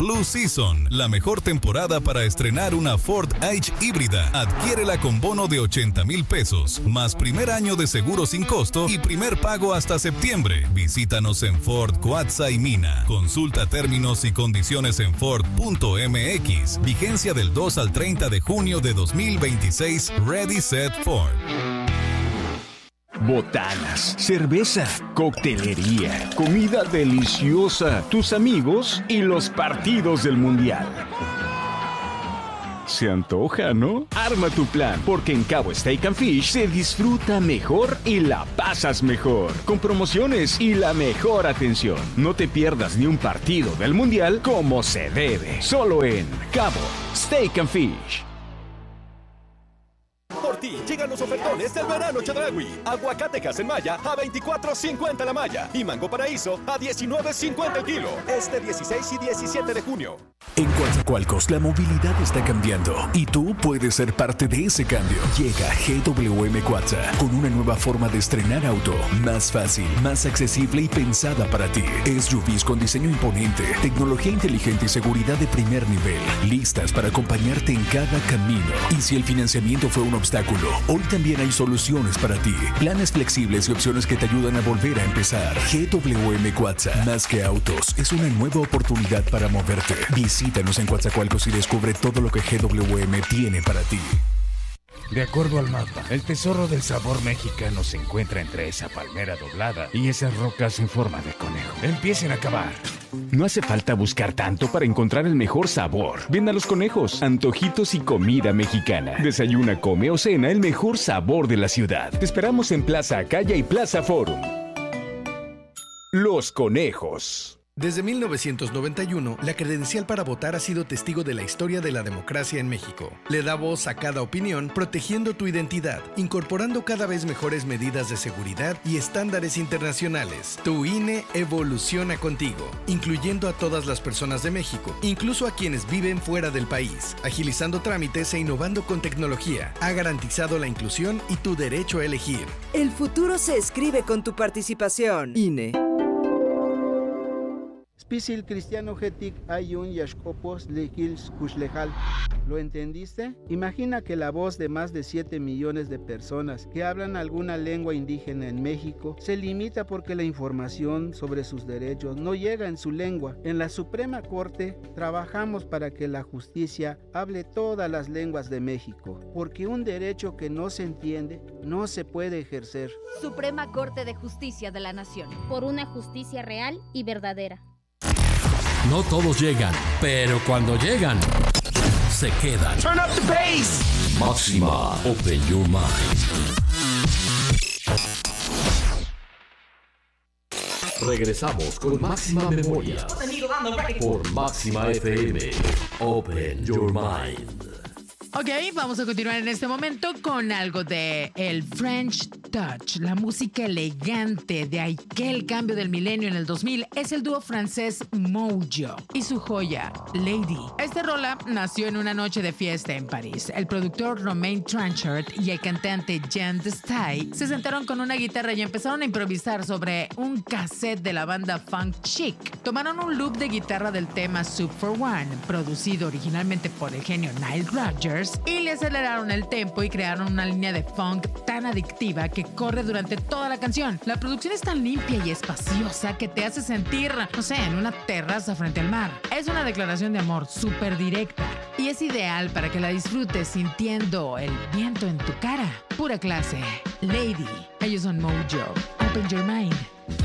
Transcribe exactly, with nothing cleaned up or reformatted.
Blue Season, la mejor temporada para estrenar una Ford Edge híbrida. Adquiérela con bono de ochenta mil pesos, más primer año de seguro sin costo y primer pago hasta septiembre. Visítanos en Ford Coatza y Mina. Consulta términos y condiciones en Ford punto M X. Vigencia del dos al treinta de junio de dos mil veintiséis. Ready, Set, Ford. Botanas, cerveza, coctelería, comida deliciosa, tus amigos y los partidos del Mundial. Se antoja, ¿no? Arma tu plan, porque en Cabo Steak and Fish se disfruta mejor y la pasas mejor. Con promociones y la mejor atención. No te pierdas ni un partido del Mundial como se debe. Solo en Cabo Steak and Fish. Por ti llegan los ofertones del verano Chedraui. Aguacate Maya a veinticuatro cincuenta la malla y mango paraíso a diecinueve cincuenta el kilo. Este dieciséis y diecisiete de junio. En Coatzacoalcos la movilidad está cambiando y tú puedes ser parte de ese cambio. Llega G W M Coatza con una nueva forma de estrenar auto, más fácil, más accesible y pensada para ti. S U Vs con diseño imponente, tecnología inteligente y seguridad de primer nivel, listas para acompañarte en cada camino. Y si el financiamiento fue un obstáculo, hoy también hay soluciones para ti. Planes flexibles y opciones que te ayudan a volver a empezar. G W M Coatza, más que autos, es una nueva oportunidad para moverte. Visítanos en Coatzacoalcos y descubre todo lo que G W M tiene para ti. De acuerdo al mapa, el tesoro del sabor mexicano se encuentra entre esa palmera doblada y esas rocas en forma de conejo. Empiecen a cavar. No hace falta buscar tanto para encontrar el mejor sabor. Ven a Los Conejos, antojitos y comida mexicana. Desayuna, come o cena el mejor sabor de la ciudad. Te esperamos en Plaza Acaya y Plaza Forum. Los Conejos. Desde mil novecientos noventa y uno, la credencial para votar ha sido testigo de la historia de la democracia en México. Le da voz a cada opinión, protegiendo tu identidad, incorporando cada vez mejores medidas de seguridad y estándares internacionales. Tu I N E evoluciona contigo, incluyendo a todas las personas de México, incluso a quienes viven fuera del país, agilizando trámites e innovando con tecnología. Ha garantizado la inclusión y tu derecho a elegir. El futuro se escribe con tu participación. I N E. Pisil cristiano getic ayun yashkopos lekils kushlejal. ¿Lo entendiste? Imagina que la voz de más de siete millones de personas que hablan alguna lengua indígena en México se limita porque la información sobre sus derechos no llega en su lengua. En la Suprema Corte trabajamos para que la justicia hable todas las lenguas de México, porque un derecho que no se entiende no se puede ejercer. Suprema Corte de Justicia de la Nación. Por una justicia real y verdadera. No todos llegan, pero cuando llegan, se quedan. Turn up the bass. Máxima, open your mind. Regresamos con Máxima Memoria por Máxima F M. Open your mind. Ok, vamos a continuar en este momento con algo de el French Touch, la música elegante de aquel cambio del milenio en el dos mil. Es el dúo francés Mojo y su joya Lady. Esta rola nació en una noche de fiesta en París. El productor Romain Tranchard y el cantante Jean Destai se sentaron con una guitarra y empezaron a improvisar sobre un cassette de la banda Funk Chic. Tomaron un loop de guitarra del tema Soup for One, producido originalmente por el genio Nile Rodgers, y le aceleraron el tempo y crearon una línea de funk tan adictiva que corre durante toda la canción. La producción es tan limpia y espaciosa que te hace sentir, no sé, en una terraza frente al mar. Es una declaración de amor súper directa y es ideal para que la disfrutes sintiendo el viento en tu cara. Pura clase. Lady. Ellos son Mojo. Open your mind.